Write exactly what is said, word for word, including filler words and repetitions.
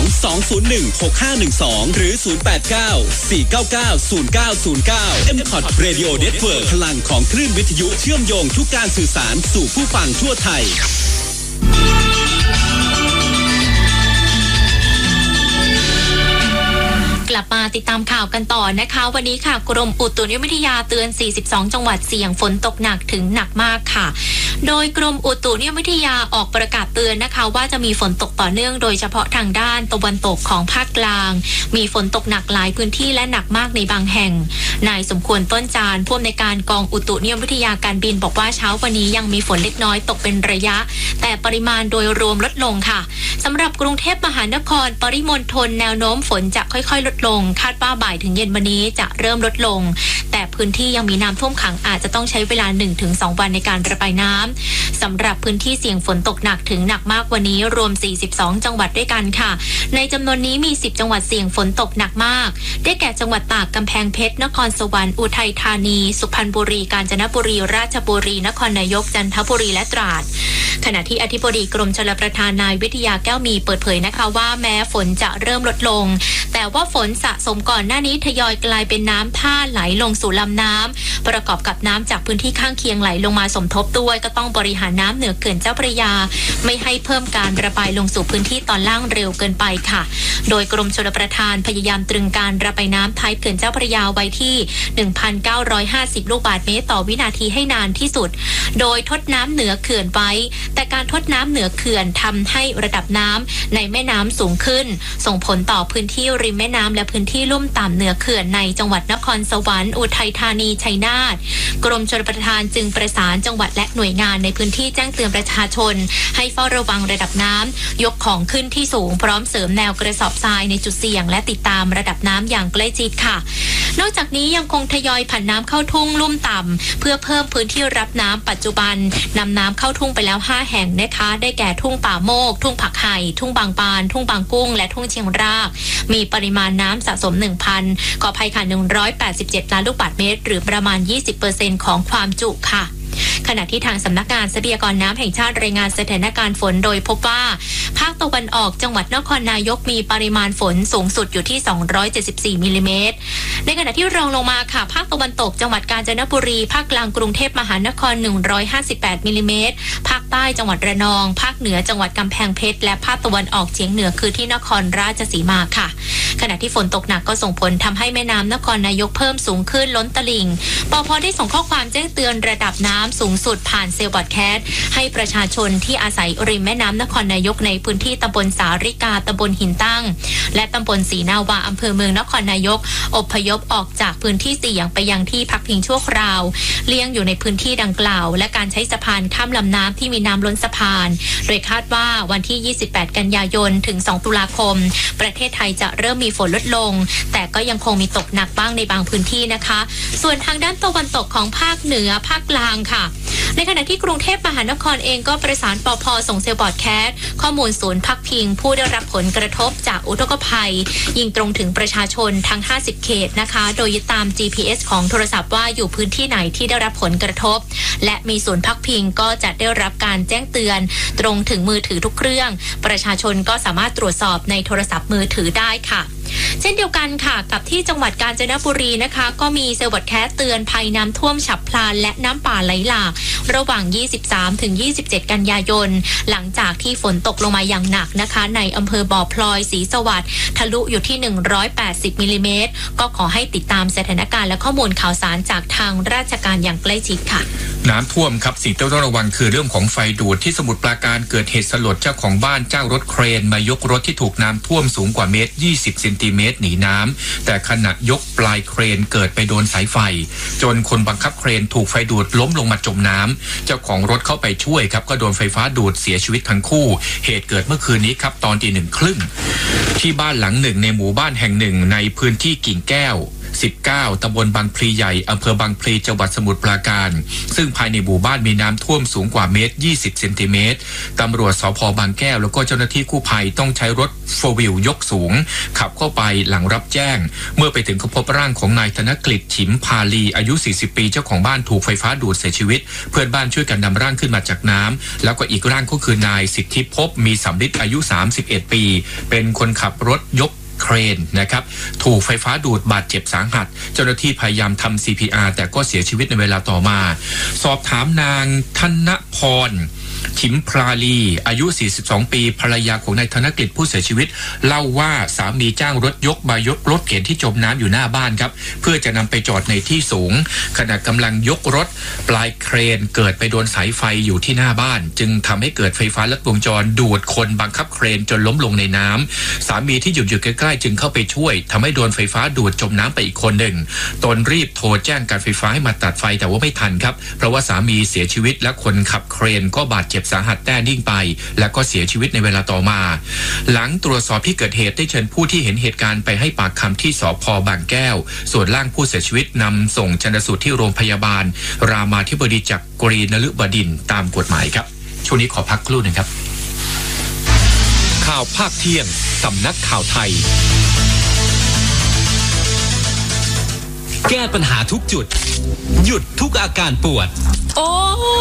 สอง ศูนย์ หนึ่ง หก ห้า หนึ่ง สองหรือศูนย์ แปด เก้า สี่ เก้า เก้า ศูนย์ เก้า ศูนย์ เก้า เอ็ม คอท Radio Network พลังของคลื่นวิทยุเชื่อมโยงทุกการสื่อสารสู่ผู้ฟังทั่วไทยกลับมาติดตามข่าวกันต่อนะคะวันนี้ค่ะกรมอุตุนิยมวิทยาเตือนสี่สิบสองจังหวัดเสี่ยงฝนตกหนักถึงหนักมากค่ะโดยกรมอุตุนิยมวิทยาออกประกาศเตือนนะคะว่าจะมีฝนตกต่อเนื่องโดยเฉพาะทางด้านตะวันตกของภาคกลางมีฝนตกหนักหลายพื้นที่และหนักมากในบางแห่งนายสมควรต้นจานผู้อำนวยการกองอุตุนิยมวิทยาการบินบอกว่าเช้าวันนี้ยังมีฝนเล็กน้อยตกเป็นระยะแต่ปริมาณโดยรวมลดลงค่ะสำหรับกรุงเทพมหานครปริมณฑลแนวโน้มฝนจะค่อยๆลดลงคาดว่าบ่ายถึงเย็นวันนี้จะเริ่มลดลงแต่พื้นที่ยังมีน้ำท่วมขังอาจจะต้องใช้เวลา หนึ่งถึงสอง วันในการระบายน้ำสำหรับพื้นที่เสี่ยงฝนตกหนักถึงหนักมากวันนี้รวมสี่สิบสองจังหวัดด้วยกันค่ะในจำนวนนี้มีสิบจังหวัดเสี่ยงฝนตกหนักมากได้แก่จังหวัดตากกำแพงเพชรนครสวรรค์อุทัยธานีสุพรรณบุรีกาญจนบุรีราชบุรีนครนายกจันทบุรีและตราดขณะที่อธิบดีกรมชลประทานนายวิทยาแก้วมีเปิดเผยนะคะว่าแม้ฝนจะเริ่มลดลงแต่ว่าฝนสะสมก่อนหน้านี้ทยอยกลายเป็นน้ำท่าไหลลงสู่ลำน้ำประกอบกับน้ำจากพื้นที่ข้างเคียงไหลลงมาสมทบด้วยก็ต้องบริหารน้ำเหนือเขื่อนเจ้าพระยาไม่ให้เพิ่มการระบายลงสู่พื้นที่ตอนล่างเร็วเกินไปค่ะโดยกรมชลประทานพยายามตรึงการระบายน้ำท้ายเขื่อนเจ้าพระยาไว้ที่ หนึ่งพันเก้าร้อยห้าสิบ ลูกบาศก์เมตรต่อวินาทีให้นานที่สุดโดยทดน้ำเหนือเขื่อนไว้แต่การทดน้ำเหนือเขื่อนทำให้ระดับน้ำในแม่น้ำสูงขึ้นส่งผลต่อพื้นที่ริมแม่น้ำและพื้นที่ลุ่มต่ำเหนือเขื่อนในจังหวัดนครสวรรค์อุทัยธานีชัยนาทกรมชลประทานจึงประสานจังหวัดและหน่วยงานในพื้นที่แจ้งเตือนประชาชนให้เฝ้าระวังระดับน้ำยกของขึ้นที่สูงพร้อมเสริมแนวกระสอบทรายในจุดเสี่ยงและติดตามระดับน้ำอย่างใกล้ชิดค่ะนอกจากนี้ยังคงทยอยผันน้ำเข้าทุ่งลุ่มต่ำเพื่อเพิ่มพื้นที่รับน้ำปัจจุบันนำน้ำเข้าทุ่งไปแล้วห้าแห่งนะคะได้แก่ทุ่งป่าโมกทุ่งผักไห่ทุ่งบางปานทุ่งบางกุ้งและทุ่งเชียงรากมีปริมาณน้ำสะสม หนึ่งพัน ขออภัยค่ะหนึ่งร้อยแปดสิบเจ็ดล้านลูกบาศก์เมตรหรือประมาณ ยี่สิบเปอร์เซ็นต์ ของความจุค่ะขณะที่ทางสำนักงานทรัพยากรน้ำแห่งชาติรายงานสถานการณ์ฝนโดยพบว่าภาคตะวันออกจังหวัดนครนายกมีปริมาณฝนสูงสุดอยู่ที่สองร้อยเจ็ดสิบสี่มิลลิเมตรในขณะที่รองลงมาค่ะภาคตะวันตกจังหวัดกาญจนบุรีภาคกลางกรุงเทพมหานครหนึ่งร้อยห้าสิบแปดมิลลิเมตรภาคใต้จังหวัดระนองภาคเหนือจังหวัดกำแพงเพชรและภาคตะวันออกเฉียงเหนือคือที่นครราชสีมาค่ะขณะที่ฝนตกหนักก็ส่งผลทำให้แม่น้ำนครนายกเพิ่มสูงขึ้นล้นตลิ่งปภ.ได้ส่งข้อความแจ้งเตือนระดับน้ำสูงสุดผ่านเซลล์บอดแคสต์ให้ประชาชนที่อาศัยริมแม่น้ำนครนายกในพื้นที่ตำบลสาริกาตำบลหินตั้งและตำบลศรีนาวาอำเภอเมืองนครนายกอพยพออกจากพื้นที่เสี่ยงไปยังที่พักพิงชั่วคราวเลี่ยงอยู่ในพื้นที่ดังกล่าวและการใช้สะพานข้ามลำน้ำที่มีน้ำล้นสะพานโดยคาดว่าวันที่ยี่สิบแปดกันยายนถึงสองตุลาคมประเทศไทยจะเริ่มมีฝนลดลงแต่ก็ยังคงมีตกหนักบ้างในบางพื้นที่นะคะส่วนทางด้านตะวันตกของภาคเหนือภาคกลางค่ะในขณะที่กรุงเทพมหานครเองก็ประสานปภ.ส่งเซลล์บอร์ดแคสต์ข้อมูลศูนย์พักพิงผู้ได้รับผลกระทบจากอุทกภัยยิงตรงถึงประชาชนทั้งห้าสิบเขตนะคะโดยยึดตาม จี พี เอส ของโทรศัพท์ว่าอยู่พื้นที่ไหนที่ได้รับผลกระทบและมีศูนย์พักพิงก็จะได้รับการแจ้งเตือนตรงถึงมือถือทุกเครื่องประชาชนก็สามารถตรวจสอบในโทรศัพท์มือถือได้ค่ะเช่นเดียวกันค่ะกับที่จังหวัดกาญจนบุรีนะคะก็มีเซลล์บอร์ดแคสต์เตือนภัยน้ำท่วมฉับพลันและน้ำป่าไหลหลากระหว่างยี่สิบสามถึงยี่สิบเจ็ดกันยายนหลังจากที่ฝนตกลงมาอย่างหนักนะคะในอำเภอบ่อพลอยศรีสวัสดิ์ทะลุอยู่ที่หนึ่งร้อยแปดสิบมิลลิเมตรก็ขอให้ติดตามสถานการณ์และข้อมูลข่าวสารจากทางราชการอย่างใกล้ชิดค่ะน้ำท่วมครับสิ่งที่ต้องระวังคือเรื่องของไฟดูดที่สมุทรปราการเกิดเหตุสลดเจ้าของบ้านจ้างรถเครนมายกรถที่ถูกน้ำท่วมสูงกว่าเมตรยี่สิบเซนติเมตรหนีน้ำแต่ขณะยกปลายเครนเกิดไปโดนสายไฟจนคนบังคับเครนถูกไฟดูดล้มลงมาจมน้ำเจ้าของรถเข้าไปช่วยครับก็โดนไฟฟ้าดูดเสียชีวิตทั้งคู่เหตุเกิดเมื่อคืนนี้ครับตอนตีหนึ่งครึ่งที่บ้านหลังหนึ่งในหมู่บ้านแห่งหนึ่งในพื้นที่กิ่งแก้วสิบเก้าตำบลบางพลีใหญ่อำเภอบางพลีจังหวัดสมุทรปราการซึ่งภายในหมู่บ้านมีน้ำท่วมสูงกว่าเมตรยี่สิบเซนติเมตรตำรวจสภ.บางแก้วแล้วก็เจ้าหน้าที่กู้ภัยต้องใช้รถโฟร์วิวยกสูงขับเข้าไปหลังรับแจ้งเมื่อไปถึงก็พบร่างของนายธนกฤษฉิมพาลีอายุสี่สิบปีเจ้าของบ้านถูกไฟฟ้าดูดเสียชีวิตเพื่อนบ้านช่วยกันนำร่างขึ้นมาจากน้ำแล้วก็อีกร่างก็คือนายสิทธิภพมีสำริดอายุสามสิบเอ็ดปีเป็นคนขับรถยกเครนนะครับถูกไฟฟ้าดูดบาดเจ็บสาหัสเจ้าหน้าที่พยายามทำ ซี พี อาร์ แต่ก็เสียชีวิตในเวลาต่อมาสอบถามนางธนพรขิมพลาลีอายุสี่สิบสองปีภรรยาของนายธนกฤษผู้เสียชีวิตเล่าว่าสามีจ้างรถยกมายกรถเข็นที่จมน้ำอยู่หน้าบ้านครับเพื่อจะนำไปจอดในที่สูงขณะกำลังยกรถปลายเครนเกิดไปโดนสายไฟอยู่ที่หน้าบ้านจึงทำให้เกิดไฟฟ้าลัดวงจรดูดคนบังคับเครนจนล้มลงในน้ำสามีที่อยู่อยู่ใกล้ๆจึงเข้าไปช่วยทำให้โดนไฟฟ้าดูดจมน้ำไปอีกคนหนึ่งตนรีบโทรแจ้งการไฟฟ้าให้มาตัดไฟแต่ว่าไม่ทันครับเพราะว่าสามีเสียชีวิตและคนขับเครนก็บาดเจ็บสาหัสแน่นิ่งไปและก็เสียชีวิตในเวลาต่อมาหลังตรวจสอบที่เกิดเหตุได้เชิญผู้ที่เห็นเหตุการณ์ไปให้ปากคำที่สภ.บางแก้วส่วนร่างผู้เสียชีวิตนำส่งชันสูตรที่โรงพยาบาลรามาธิบดีจักรีนฤบดินทร์ตามกฎหมายครับช่วงนี้ขอพักครู่หนึ่งครับข่าวภาคเที่ยงสำนักข่าวไทยแก้ปัญหาทุกจุดหยุดทุกอาการปวดโอ้